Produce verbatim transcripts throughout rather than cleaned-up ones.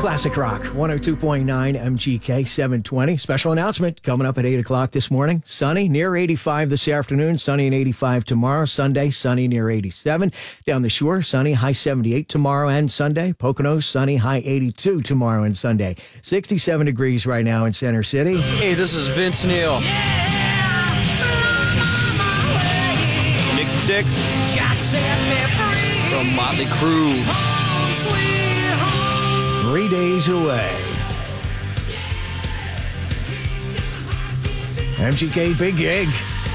Classic Rock, one oh two point nine M G K seven twenty. Special announcement coming up at eight o'clock this morning. Sunny, near eighty-five this afternoon. Sunny and eighty-five tomorrow. Sunday, sunny near eighty-seven. Down the shore, sunny, high seventy-eight tomorrow and Sunday. Poconos, sunny, high eighty-two tomorrow and Sunday. sixty-seven degrees right now in Center City. Hey, this is Vince Neil. Nick Six. From Motley Crue. Three days away. M G K big gig.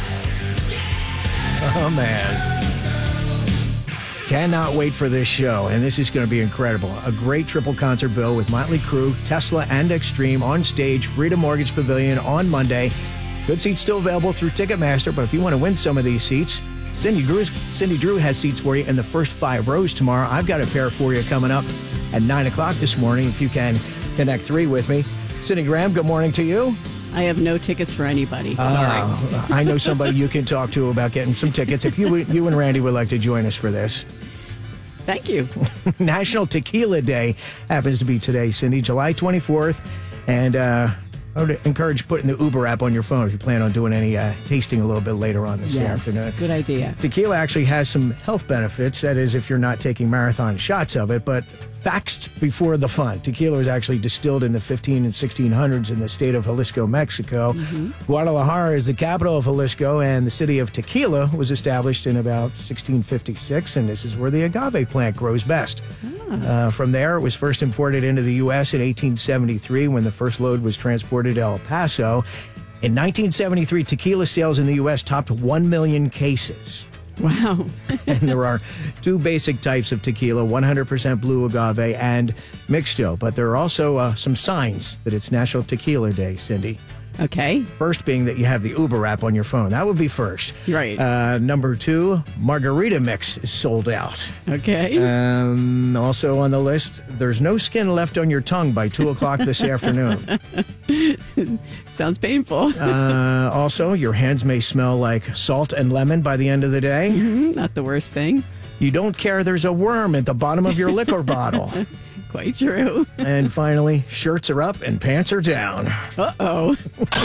Oh, man. Cannot wait for this show, and this is going to be incredible. A great triple concert bill with Motley Crue, Tesla, and Extreme on stage, Freedom Mortgage Pavilion on Monday. Good seats still available through Ticketmaster, but if you want to win some of these seats, Cindy Drew's, Cindy Drew has seats for you in the first five rows tomorrow. I've got a pair for you coming up at nine o'clock this morning, if you can connect three with me. Cindy Graham, good morning to you. I have no tickets for anybody. Uh, Sorry. I know somebody you can talk to about getting some tickets if you you and Randy would like to join us for this. Thank you. National Tequila Day happens to be today, Cindy, July twenty-fourth. And uh, I would encourage putting the Uber app on your phone if you plan on doing any uh, tasting a little bit later on this yes, afternoon. Good idea. Tequila actually has some health benefits. That is, if you're not taking marathon shots of it, but facts before the fun. Tequila was actually distilled in the fifteen and sixteen hundreds in the state of Jalisco, Mexico. Mm-hmm. Guadalajara is the capital of Jalisco, and the city of Tequila was established in about sixteen fifty-six, and this is where the agave plant grows best. Ah. Uh, from there, it was first imported into the U S in eighteen seventy-three when the first load was transported to El Paso. In nineteen seventy-three, tequila sales in the U S topped one million cases. Wow. And there are two basic types of tequila, one hundred percent blue agave and mixto. But there are also uh, some signs that it's National Tequila Day, Cindy. Okay. First being that you have the Uber app on your phone. That would be first. Right. Uh, number two, margarita mix is sold out. Okay. Um, also on the list, there's no skin left on your tongue by two o'clock this afternoon. Sounds painful. uh, also, your hands may smell like salt and lemon by the end of the day. Mm-hmm. Not the worst thing. You don't care there's a worm at the bottom of your liquor bottle. Quite true. And finally, shirts are up and pants are down. Uh-oh.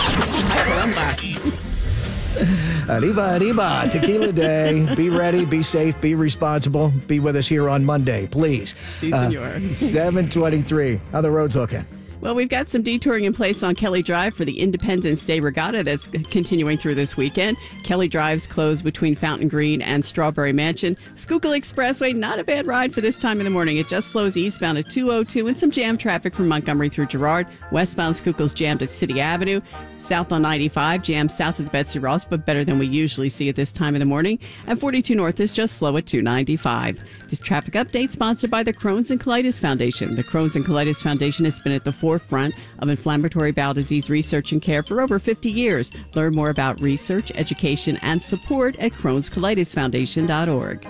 Arriba, arriba, Tequila Day. Be ready, be safe, be responsible. Be with us here on Monday, please. Si, senor. Uh, seven twenty-three. How the roads looking? Well, we've got some detouring in place on Kelly Drive for the Independence Day Regatta that's continuing through this weekend. Kelly Drive's closed between Fountain Green and Strawberry Mansion. Schuylkill Expressway, not a bad ride for this time in the morning. It just slows eastbound at two oh two and some jam traffic from Montgomery through Girard. Westbound Schuylkill's jammed at City Avenue. South on ninety-five, jammed south of the Betsy Ross, but better than we usually see at this time of the morning. And forty-two North is just slow at two ninety-five. This traffic update sponsored by the Crohn's and Colitis Foundation. The Crohn's and Colitis Foundation has been at the forefront of inflammatory bowel disease research and care for over fifty years. Learn more about research, education, and support at crohns colitis foundation dot org.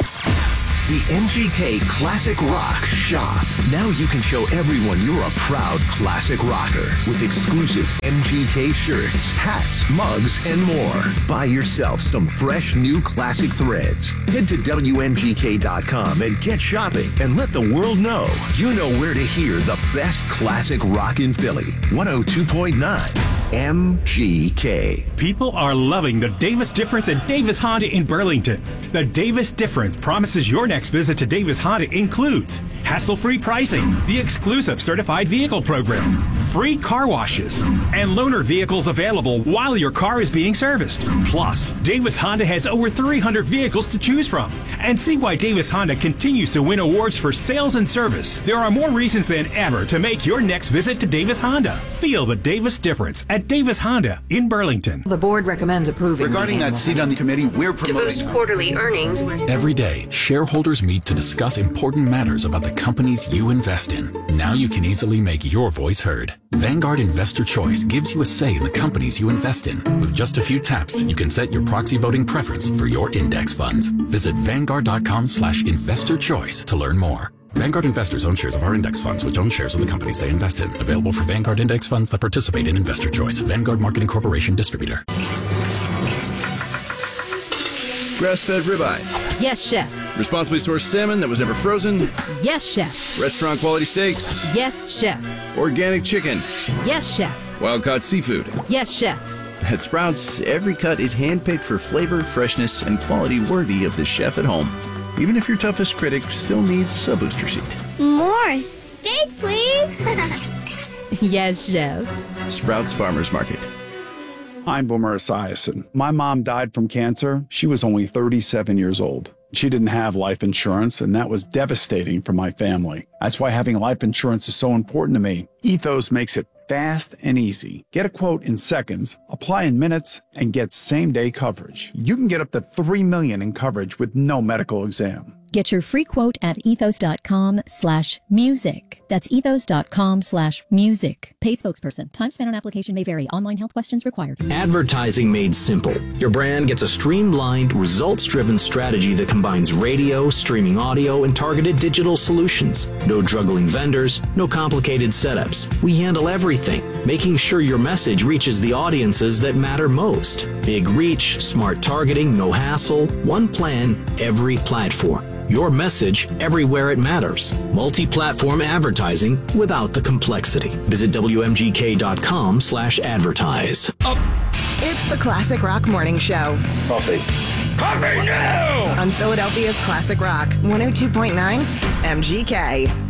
The M G K Classic Rock Shop. Now you can show everyone you're a proud classic rocker with exclusive M G K shirts, hats, mugs, and more. Buy yourself some fresh new classic threads. Head to W M G K dot com and get shopping and let the world know you know where to hear the best classic rock in Philly. one oh two point nine M G K. People are loving the Davis Difference at Davis Honda in Burlington. The Davis Difference promises your next visit to Davis Honda includes hassle-free pricing, the exclusive certified vehicle program, free car washes, and loaner vehicles available while your car is being serviced. Plus, Davis Honda has over three hundred vehicles to choose from. And see why Davis Honda continues to win awards for sales and service. There are more reasons than ever to make your next visit to Davis Honda. Feel the Davis Difference at Davis Honda in Burlington. The board recommends approving. Regarding that seat on the committee, we're promoting to boost quarterly earnings. Every day, shareholders meet to discuss important matters about the companies you invest in. Now you can easily make your voice heard. Vanguard Investor Choice gives you a say in the companies you invest in. With just a few taps, you can set your proxy voting preference for your index funds. Visit vanguard dot com slash investor choice to learn more. Vanguard investors own shares of our index funds, which own shares of the companies they invest in. Available for Vanguard index funds that participate in Investor Choice. Vanguard Marketing Corporation distributor. grass-fed ribeyes. Yes, chef. Responsibly sourced salmon that was never frozen. Yes, chef. Restaurant quality steaks. Yes, chef. Organic chicken. Yes, chef. Wild caught seafood. Yes, chef. At Sprouts, every cut is handpicked for flavor, freshness, and quality worthy of the chef at home. Even if your toughest critic still needs a booster seat. More steak, please. Yes, chef. Sprouts Farmers Market. I'm Boomer Esiason. My mom died from cancer. She was only thirty-seven years old. She didn't have life insurance, and that was devastating for my family. That's why having life insurance is so important to me. Ethos makes it fast and easy. Get a quote in seconds, apply in minutes, and get same-day coverage. You can get up to three million dollars in coverage with no medical exam. Get your free quote at ethos.com slash music. That's ethos.com slash music. Paid spokesperson. Time spent on application may vary. Online health questions required. Advertising made simple. Your brand gets a streamlined, results-driven strategy that combines radio, streaming audio, and targeted digital solutions. No juggling vendors, no complicated setups. We handle everything, making sure your message reaches the audiences that matter most. Big reach, smart targeting, no hassle, one plan, every platform. Your message everywhere it matters. Multi-platform advertising without the complexity. Visit W M G K dot com slash advertise. It's the Classic Rock Morning Show. Coffee. Coffee now! On Philadelphia's Classic Rock, one oh two point nine M G K.